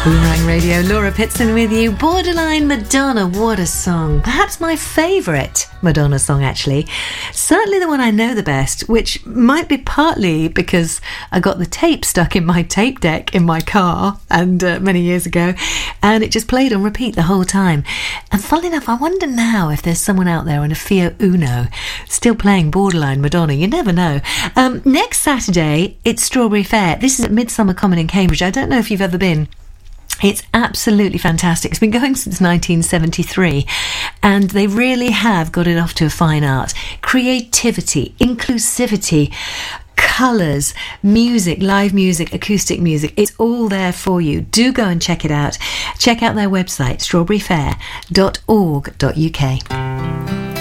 Boomerang Radio, Laura Pitson with you. Borderline Madonna, what a song. Perhaps my favourite Madonna song, actually. Certainly the one I know the best, which might be partly because I got the tape stuck in my tape deck in my car and many years ago, and it just played on repeat the whole time. And funnily enough, I wonder now if there's someone out there on a Fiat Uno still playing Borderline Madonna. You never know. Next Saturday, it's Strawberry Fair. This is at Midsummer Common in Cambridge. I don't know if you've ever been. It's absolutely fantastic. It's been going since 1973, and they really have got it off to a fine art. Creativity, inclusivity, colours, music, live music, acoustic music. It's all there for you. Do go and check it out. Check out their website, strawberryfair.org.uk.